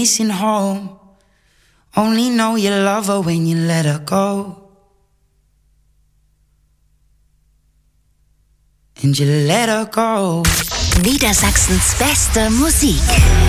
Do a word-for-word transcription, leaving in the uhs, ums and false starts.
missing home. Only know you love her when you let her go. And you let her go. Niedersachsens beste Musik.